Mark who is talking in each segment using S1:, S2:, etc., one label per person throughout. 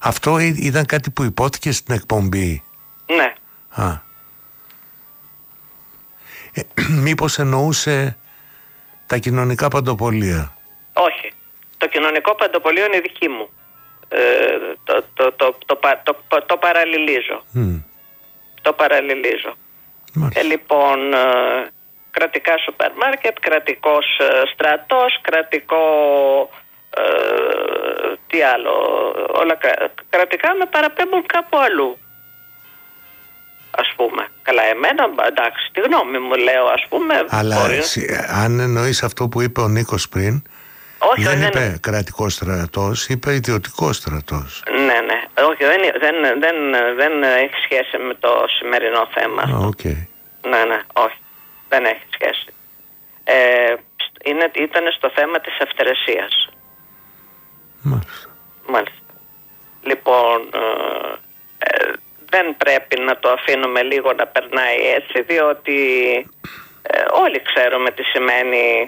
S1: Αυτό ήταν κάτι που υπόθηκε στην εκπομπή?
S2: Ναι.
S1: Μήπως εννοούσε τα κοινωνικά παντοπολία?
S2: Όχι. Το κοινωνικό παντοπολείο είναι δική μου. Το παραλληλίζω. Το παραλληλίζω. Λοιπόν, κρατικά σούπερ μάρκετ, κρατικός στρατός, κρατικό... τι άλλο, όλα κρατικά με παραπέμπουν κάπου αλλού, ας πούμε. Καλά, εμένα, εντάξει, τη γνώμη μου λέω, ας πούμε.
S1: Αλλά αν εννοείς αυτό που είπε ο Νίκος πριν,
S2: όχι,
S1: δεν είπε κρατικό στρατός, είπε ιδιωτικό στρατός.
S2: Ναι, όχι, δεν έχει σχέση με το σημερινό θέμα.
S1: Okay.
S2: Ναι, όχι, δεν έχει σχέση. Ήταν στο θέμα της αυθαιρεσίας. Μάλιστα. Λοιπόν, δεν πρέπει να το αφήνουμε λίγο να περνάει έτσι, διότι όλοι ξέρουμε τι σημαίνει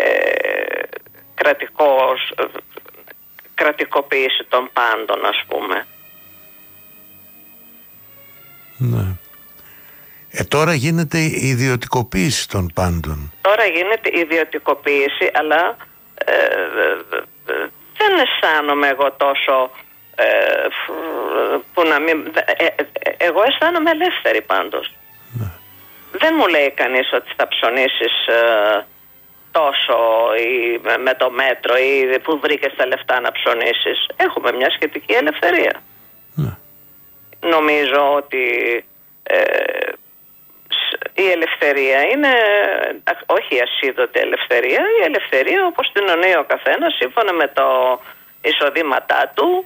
S2: κρατικοποίηση των πάντων, ας πούμε.
S1: Ναι. Τώρα γίνεται η ιδιωτικοποίηση των πάντων.
S2: Τώρα γίνεται η ιδιωτικοποίηση, αλλά δεν αισθάνομαι εγώ τόσο που να μην... εγώ αισθάνομαι ελεύθερη πάντως. Ναι. Δεν μου λέει κανείς ότι θα ψωνίσεις τόσο ή με το μέτρο ή που βρήκες τα λεφτά να ψωνίσεις. Έχουμε μια σχετική ελευθερία. Ναι. Νομίζω ότι η ελευθερία είναι όχι η ασίδωτη ελευθερία, η ελευθερία όπως την εννοεί ο καθένας σύμφωνα με το εισοδήματά του,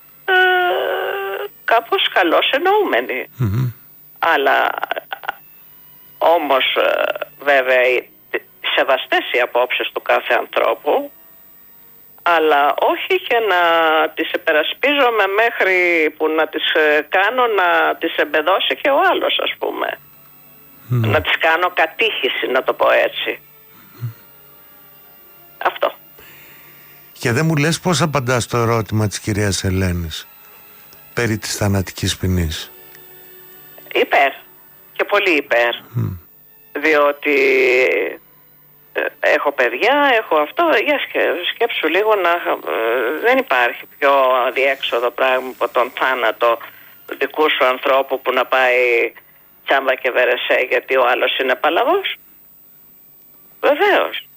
S2: κάπως καλώς εννοούμενη. Αλλά όμως βέβαια σεβαστές οι απόψεις του κάθε ανθρώπου, αλλά όχι και να τις επερασπίζομαι μέχρι που να τις κάνω να τις εμπεδώσει και ο άλλος, ας πούμε. Να τις κάνω κατήχηση, να το πω έτσι. Αυτό.
S1: Και δεν μου λες πώς απαντάς στο ερώτημα της κυρίας Ελένης περί της θανατικής ποινής?
S2: Υπέρ. Και πολύ υπέρ. Διότι έχω παιδιά, έχω αυτό. Για σκέψου λίγο, δεν υπάρχει πιο αδιέξοδο πράγμα από τον θάνατο δικού σου ανθρώπου που να πάει τσάμπα και βερεσέ γιατί ο άλλος είναι παλαβός. Βεβαίως.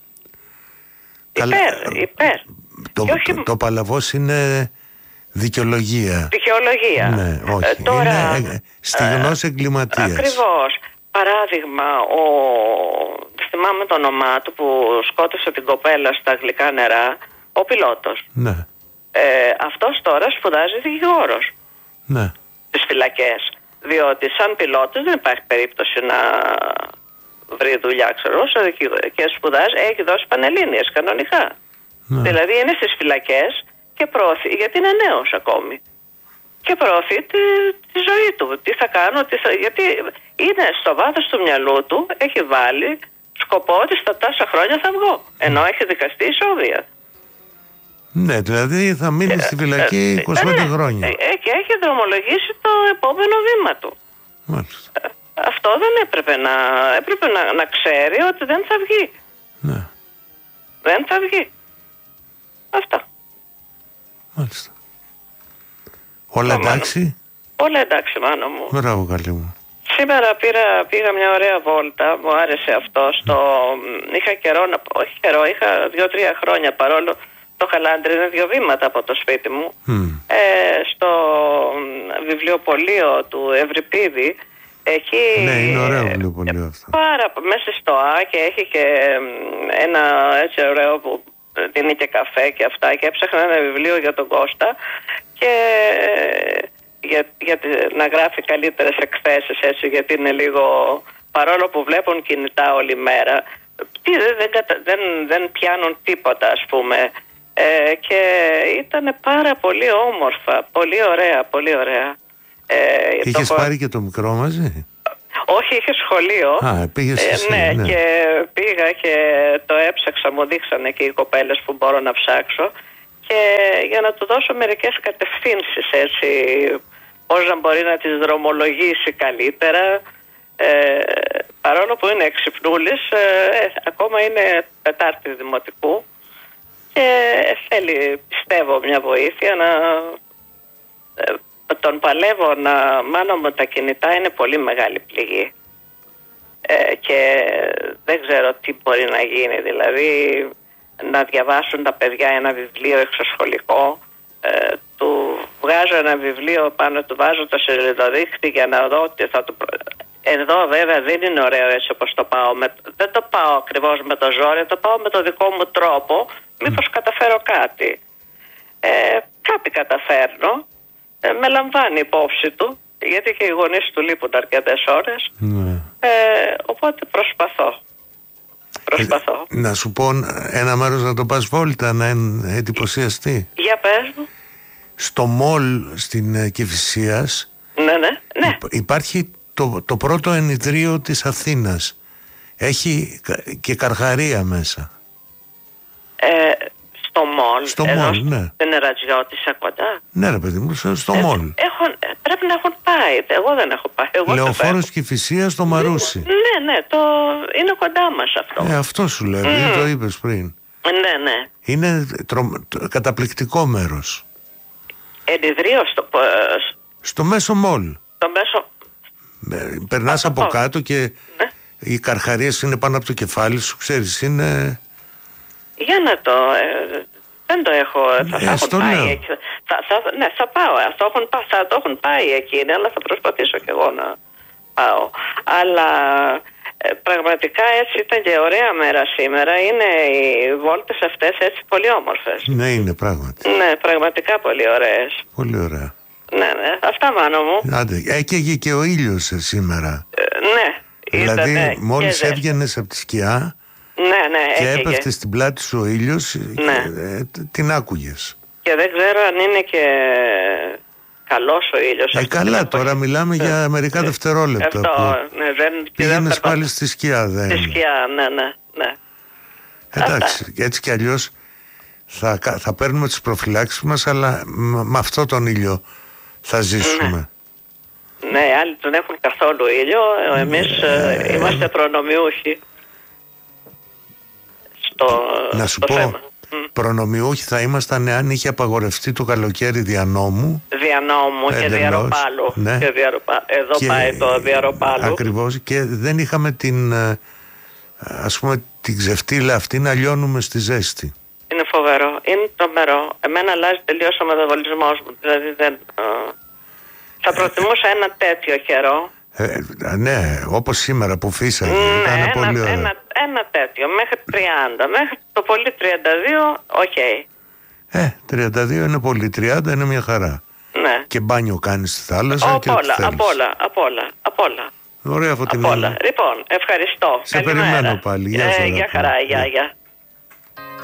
S2: Υπέρ.
S1: Το παλαβός είναι δικαιολογία.
S2: Δικαιολογία.
S1: Ναι, όχι.
S2: Τώρα,
S1: είναι στιγνός εγκληματίας.
S2: Ακριβώς. Παράδειγμα, θυμάμαι το όνομά του που σκότωσε την κοπέλα στα γλυκά νερά, ο πιλότος.
S1: Ναι.
S2: Αυτός τώρα σπουδάζει δικηγόρος.
S1: Ναι.
S2: Στις φυλακές. Διότι σαν πιλότος δεν υπάρχει περίπτωση να βρει δουλειά, ξέρω, και σπουδάζει, έχει δώσει πανελλήνιες κανονικά. Ναι. Δηλαδή είναι στις φυλακές και προωθεί, γιατί είναι νέος ακόμη. Και προωθεί τη ζωή του. Τι θα κάνω, γιατί είναι στο βάθος του μυαλού του, έχει βάλει σκοπό ότι στα τόσα χρόνια θα βγω. Ενώ έχει δικαστεί ισόβια. Ναι,
S1: δηλαδή θα μείνει στη φυλακή 25 χρόνια.
S2: Και έχει δρομολογήσει το επόμενο βήμα του.
S1: Μάλιστα.
S2: Αυτό δεν έπρεπε να ξέρει ότι δεν θα βγει.
S1: Ναι.
S2: Δεν θα βγει. Αυτά.
S1: Μάλιστα. Όλα εντάξει?
S2: Όλα εντάξει, μάνο μου.
S1: Μπράβο, καλή μου.
S2: Σήμερα πήγα μια ωραία βόλτα, μου άρεσε αυτό. Είχα καιρό, όχι καιρό, είχα 2-3 χρόνια, παρόλο το Χαλάντρι είναι 2 βήματα από το σπίτι μου. Στο βιβλιοπωλείο του Ευρυπίδη. Εκεί,
S1: ναι, είναι ωραίο βιβλιοπωλείο αυτό.
S2: Μέσα στο Α και έχει και ένα έτσι ωραίο που δίνει και καφέ και αυτά, και έψαχνα ένα βιβλίο για τον Κώστα και για να γράφει καλύτερες εκθέσεις, έτσι, γιατί είναι λίγο, παρόλο που βλέπουν κινητά όλη μέρα, δεν πιάνουν τίποτα, ας πούμε, και ήταν πάρα πολύ όμορφα, πολύ ωραία, πολύ ωραία.
S1: Είχες πάρει και το μικρό μαζί?
S2: Όχι, είχε σχολείο.
S1: Πήγες εσύ,
S2: ναι, και πήγα και το έψαξα, μου δείξανε και οι κοπέλες που μπορώ να ψάξω, και για να του δώσω μερικές κατευθύνσεις, έτσι, πώς να μπορεί να τις δρομολογήσει καλύτερα, παρόλο που είναι εξυπνούλης, ακόμα είναι τετάρτη δημοτικού και θέλει, πιστεύω, μια βοήθεια να τον παλεύω. Μάνα μου, τα κινητά είναι πολύ μεγάλη πληγή και δεν ξέρω τι μπορεί να γίνει, δηλαδή να διαβάσουν τα παιδιά ένα βιβλίο εξωσχολικό, του βγάζω ένα βιβλίο πάνω, του βάζω το σελιδοδείχτη για να δω ότι θα του... Εδώ βέβαια δεν είναι ωραίο έτσι όπως το πάω, δεν το πάω ακριβώς με το ζόρι, το πάω με το δικό μου τρόπο, μήπως καταφέρω κάτι. Κάτι καταφέρνω, με λαμβάνει υπόψη του, γιατί και οι γονείς του λείπουν αρκετές ώρες, οπότε προσπαθώ.
S1: Να σου πω ένα μέρος να το πας βόλτα, να εντυπωσιαστεί.
S2: Για πες μου.
S1: Στο μολ στην Κηφισίας
S2: ναι.
S1: Υπάρχει το πρώτο ενιδρίο της Αθήνας. Έχει και καρχαρία μέσα.
S2: Στο μολ,
S1: ναι.
S2: Δεν είναι Ρατζιώτισσα κοντά.
S1: Ναι ρε παιδί μου, στο μολ.
S2: Πρέπει να έχουν πάει. Εγώ δεν έχω πάει.
S1: Λεωφόρος Κηφισίας στο Μαρούσι.
S2: Ναι, είναι κοντά μας αυτό.
S1: Αυτό σου λέω, το είπες πριν.
S2: Ναι.
S1: Είναι καταπληκτικό μέρος.
S2: Ενιδρίο
S1: στο μέσο μολ. Περνάς από κάτω και οι καρχαρίες είναι πάνω από το κεφάλι σου, ξέρεις, είναι...
S2: Για να δεν το έχω, θα έχουν πάει εκεί. Θα πάω, θα το έχουν πάει εκείνοι, αλλά θα προσπαθήσω κι εγώ να πάω. Αλλά πραγματικά έτσι ήταν και ωραία μέρα σήμερα. Είναι οι βόλτες αυτές έτσι πολύ όμορφες.
S1: Ναι, είναι πράγματι.
S2: Ναι, πραγματικά πολύ ωραίες.
S1: Πολύ ωραία.
S2: Ναι, αυτά μάνο μου.
S1: Άντε, έκαιγε και ο ήλιος σήμερα.
S2: Ναι.
S1: Δηλαδή μόλις έβγαινες από τη σκιά και έπεφτε στην πλάτη σου ο ήλιος, την άκουγες.
S2: Και δεν ξέρω αν είναι και καλός ο ήλιος.
S1: Καλά, τώρα μιλάμε για μερικά δευτερόλεπτα. Πήγαινες πάλι στη σκιά.
S2: Στη σκιά, ναι.
S1: Εντάξει, έτσι κι αλλιώς θα παίρνουμε τις προφυλάξεις μας, αλλά με αυτό τον ήλιο θα ζήσουμε.
S2: Ναι, άλλοι δεν έχουν καθόλου ήλιο. Εμείς είμαστε προνομιούχοι
S1: να σου πω θέμα. Προνομιούχοι θα ήμασταν αν είχε απαγορευτεί το καλοκαίρι διανόμου
S2: και διαρροπάλου.
S1: Ναι.
S2: Εδώ και πάει το διαρροπάλου.
S1: Ακριβώς, και δεν είχαμε την ξεφτύλα αυτή να λιώνουμε στη ζέστη.
S2: Είναι φοβερό, είναι τρομερό. Εμένα αλλάζει τελείως ο μεταβολισμός μου. Δηλαδή θα προτιμούσα ένα τέτοιο καιρό.
S1: Ναι, όπως σήμερα που φύσαγε. Ήταν πολύ ωραίο.
S2: Ένα τέτοιο, μέχρι 30, μέχρι το πολύ 32,
S1: 32 είναι πολύ, 30 είναι μια χαρά.
S2: Ναι.
S1: Και μπάνιο κάνεις στη θάλασσα και ό,τι θέλεις.
S2: Απ' όλα.
S1: Ωραία, Φωτεινή.
S2: Λοιπόν, ευχαριστώ.
S1: Σε περιμένω πάλι. Γεια
S2: χαρά, γεια.